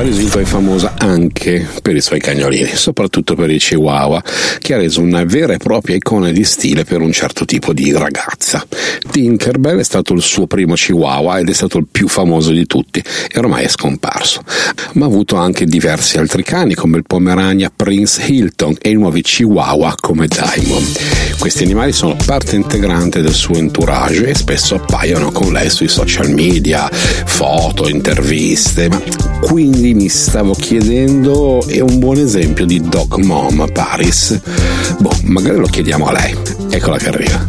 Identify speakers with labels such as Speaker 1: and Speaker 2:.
Speaker 1: Paris è famosa anche per i suoi cagnolini, soprattutto per i Chihuahua, che ha reso una vera e propria icona di stile per un certo tipo di ragazza. Tinkerbell è stato il suo primo Chihuahua ed è stato il più famoso di tutti e ormai è scomparso, ma ha avuto anche diversi altri cani come il Pomerania Prince Hilton e i nuovi Chihuahua come Diamond. Questi animali sono parte integrante del suo entourage e spesso appaiono con lei sui social media, foto, interviste, ma quindi mi stavo chiedendo, è un buon esempio di dog mom Paris? Magari lo chiediamo a lei. Eccola che arriva.